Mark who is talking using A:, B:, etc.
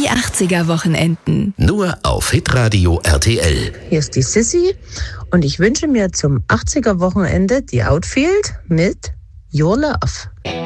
A: Die 80er-Wochenenden.
B: Nur auf Hitradio RTL.
C: Hier ist die Sissy und ich wünsche mir zum 80er-Wochenende die Outfield mit Your Love.